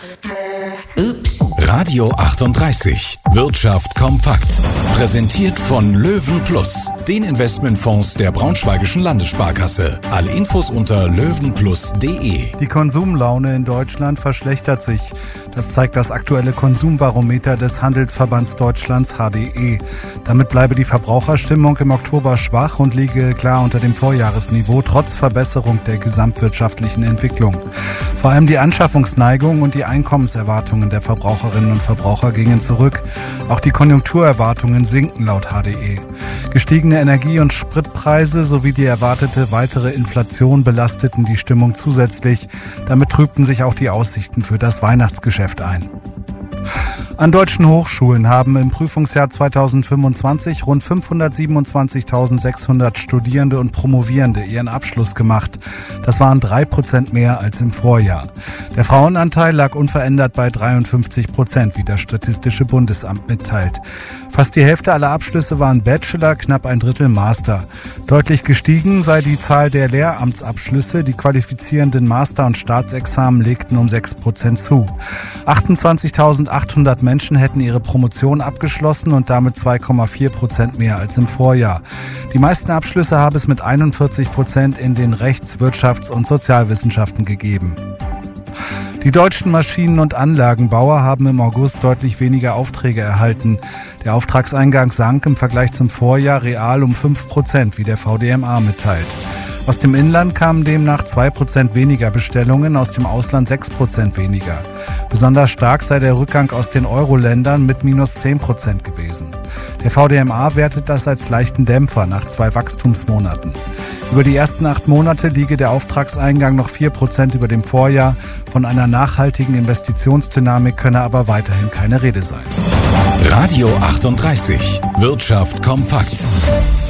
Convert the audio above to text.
Ups. Radio 38. Wirtschaft kompakt. Präsentiert von Löwen Plus, den Investmentfonds der Braunschweigischen Landessparkasse. Alle Infos unter löwenplus.de. Die Konsumlaune in Deutschland verschlechtert sich. Das zeigt das aktuelle Konsumbarometer des Handelsverbands Deutschlands HDE. Damit bleibe die Verbraucherstimmung im Oktober schwach und liege klar unter dem Vorjahresniveau, trotz Verbesserung der gesamtwirtschaftlichen Entwicklung. Vor allem die Anschaffungsneigung und die Einkommenserwartungen der Verbraucherinnen und Verbraucher gingen zurück. Auch die Konjunkturerwartungen sinken laut HDE. Gestiegene Energie- und Spritpreise sowie die erwartete weitere Inflation belasteten die Stimmung zusätzlich. Damit trübten sich auch die Aussichten für das Weihnachtsgeschäft ein. An deutschen Hochschulen haben im Prüfungsjahr 2025 rund 527.600 Studierende und Promovierende ihren Abschluss gemacht. Das waren 3% mehr als im Vorjahr. Der Frauenanteil lag unverändert bei 53%, wie das Statistische Bundesamt mitteilt. Fast die Hälfte aller Abschlüsse waren Bachelor, knapp ein Drittel Master. Deutlich gestiegen sei die Zahl der Lehramtsabschlüsse. Die qualifizierenden Master- und Staatsexamen legten um 6% zu. 28.800 Menschen hätten ihre Promotion abgeschlossen und damit 2,4% mehr als im Vorjahr. Die meisten Abschlüsse habe es mit 41% in den Rechts-, Wirtschafts- und Sozialwissenschaften gegeben. Die deutschen Maschinen- und Anlagenbauer haben im August deutlich weniger Aufträge erhalten. Der Auftragseingang sank im Vergleich zum Vorjahr real um 5%, wie der VDMA mitteilt. Aus dem Inland kamen demnach 2% weniger Bestellungen, aus dem Ausland 6% weniger. Besonders stark sei der Rückgang aus den Euro-Ländern mit minus 10% gewesen. Der VDMA wertet das als leichten Dämpfer nach 2 Wachstumsmonaten. Über die ersten 8 Monate liege der Auftragseingang noch 4% über dem Vorjahr. Von einer nachhaltigen Investitionsdynamik könne aber weiterhin keine Rede sein. Radio 38. Wirtschaft kompakt.